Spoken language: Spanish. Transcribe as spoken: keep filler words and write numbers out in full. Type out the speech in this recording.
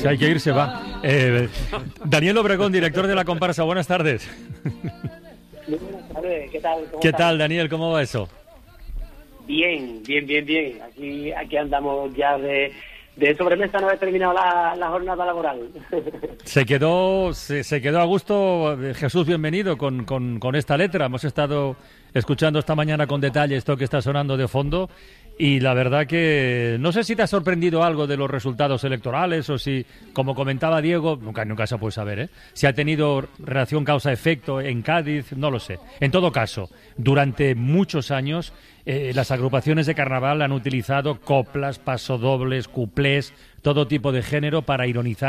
Si hay que ir, se va. Eh, Daniel Obregón, director de la comparsa, buenas tardes. Muy buenas tardes, ¿qué tal? ¿Cómo ¿Qué estás? tal, Daniel? ¿Cómo va eso? Bien, bien, bien, bien. Aquí aquí andamos ya de, de sobremesa, no he terminado la, la jornada laboral. Se quedó se, se quedó a gusto. Jesús, bienvenido con, con, con esta letra. Hemos estado escuchando esta mañana con detalle esto que está sonando de fondo y la verdad que no sé si te ha sorprendido algo de los resultados electorales o si, como comentaba Diego, nunca, nunca se puede saber, ¿eh? Si ha tenido relación causa-efecto en Cádiz, no lo sé. En todo caso, durante muchos años eh, las agrupaciones de carnaval han utilizado coplas, pasodobles, cuplés, todo tipo de género para ironizar